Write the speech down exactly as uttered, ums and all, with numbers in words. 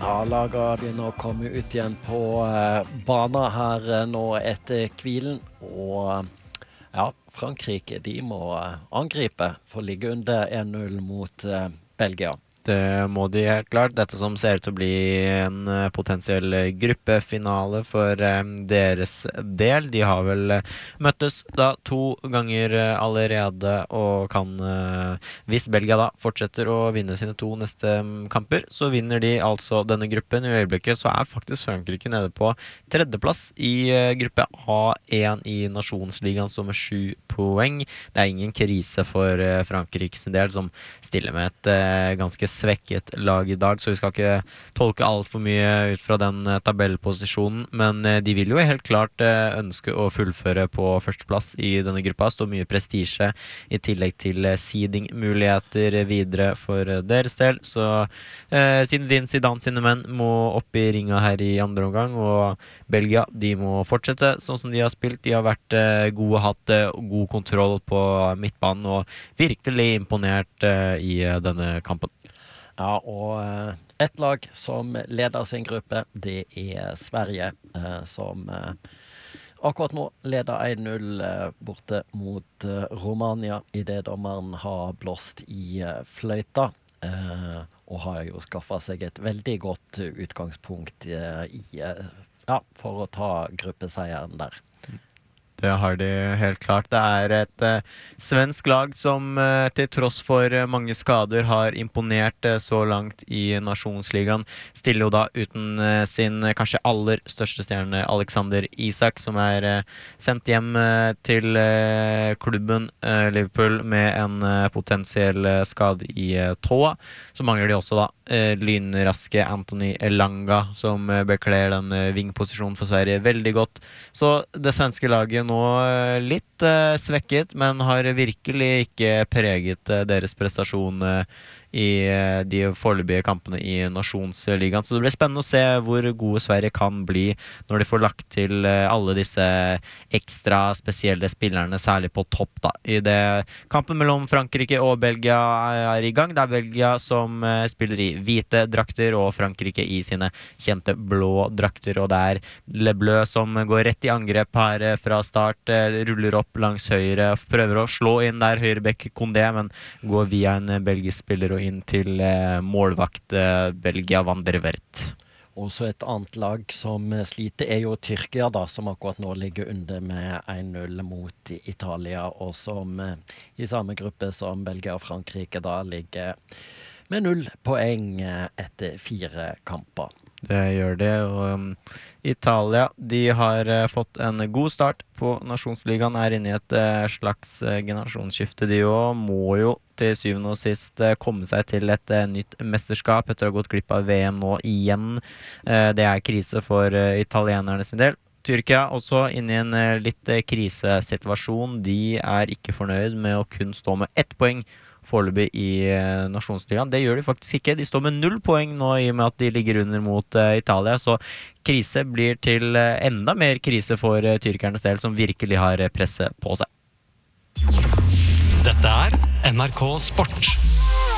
Ja, laget begynner å komme ut igjen på eh, banen her eh, nå etter kvilen, og eh, ja, Frankrike, de må eh, angripe for å ligge under en null mot eh, Belgia. Det må de helt klart. Dette som ser ut til å bli en uh, potensiell gruppefinale for um, deres del. De har vel uh, møttes da to ganger uh, allerede og kan, uh, hvis Belgia da fortsetter å vinne sine to neste um, kamper, så vinner de altså denne gruppen. I øyeblikket så er faktisk Frankrike nede på tredjeplass i uh, gruppe A én i Nasjonsligaen, som er sju poeng. Det er ingen krise for uh, Frankrike sin del, som stiller med et uh, ganske svekket lag i dag, så vi skal ikke tolke alt for mye ut fra den uh, tabellposisjonen, men uh, de vil jo helt klart uh, ønske å fullføre på førsteplass i denne gruppa. Står mye prestisje i tillegg til uh, seeding-muligheter videre for uh, deres del, så uh, Zinedine Zidane sine menn må opp i ringa her i andre omgang, og Belgia, de må fortsette sånn som de har spilt. De har vært uh, gode, hatt uh, god kontroll på midtbanen og virkelig imponert uh, i uh, denne kampen. Ja, og eh, et lag som leder sin gruppe, det er Sverige, eh, som eh, akkurat nå leder en null eh, borte mot eh, Romania, i det dommeren har blåst i eh, fløyta, eh, og har jo skaffet seg et veldig godt utgangspunkt eh, i, eh, ja, for å ta gruppeseieren der. Det har de helt klart. Det er et uh, svensk lag som uh, til tross for uh, mange skader har imponert uh, så langt i Nasjonsligaen. Stiller jo da uten uh, sin uh, kanskje aller største stjerne Alexander Isak, som er uh, sendt hjem uh, til uh, klubben uh, Liverpool med en uh, potensiell uh, skade i uh, tåa. Så mangler de også da uh, lynraske Anthony Elanga, som uh, bekler den uh, vingposisjonen for Sverige veldig godt. Så det svenske laget nå litt uh, svekket, men har virkelig ikke preget uh, deres prestasjon uh, i uh, de foreløpige kampene i Nasjonsligaen. Så det blir spennende å se hvor gode Sverige kan bli når de får lagt til uh, alle disse ekstra spesielle spillerne, særlig på topp da. I det kampen mellom Frankrike og Belgia er i gang. Det er Belgia som uh, spiller i hvite drakter, og Frankrike i sine kjente blå drakter, og det er Le Bleu som går rett i angrep her uh, fra start, uh, ruller opp langs høyre, prøver å slå inn der høyrebekk Kondé, men går via en uh, belgisk spiller og inn til eh, målvakt eh, Belgia van der Wert. Og så et annet lag som sliter er jo Tyrkia da, som akkurat nå ligger under med en null mot Italia, og som eh, i samme gruppe som Belgia og Frankrike da ligger med null poeng eh, etter fire kamper. Det gjør det, og um, Italia, de har uh, fått en god start på Nasjonsligaen, er inne i et uh, slags uh, generasjonsskifte. De jo må jo til syvende og sist uh, komme seg til et uh, nytt mesterskap etter å ha gått glipp av V M nå igjen. Uh, det er krise for uh, italienerne sin del. Tyrkia også inne i en uh, litt uh, krisesituasjon. De er ikke fornøyd med å kun stå med ett poeng foreløpig i eh, Nasjonsligaen. Det gjør de faktisk ikke. De står med null poeng nå i og med at de ligger under mot eh, Italia, så krise blir til eh, enda mer krise for eh, tyrkernes del, som virkelig har eh, presset på seg. Dette er N R K Sport.